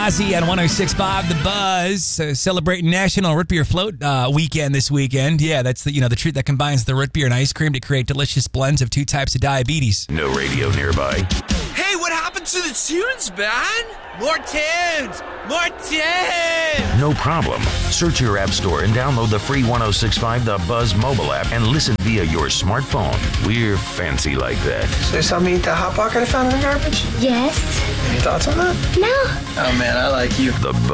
Ozzy on 106.5 The Buzz, celebrating National Root Beer Float weekend this weekend. Yeah, that's the treat that combines the root beer and ice cream to create delicious blends of two types of diabetes. No radio nearby. Hey, what happened to the tunes, man? More tunes! More tunes! No problem. Search your app store and download the free 106.5 The Buzz mobile app and listen via your smartphone. We're fancy like that. So you saw me eat that Hot Pocket I found in the garbage? Yes. Any thoughts on that? No. Oh man, I like you. The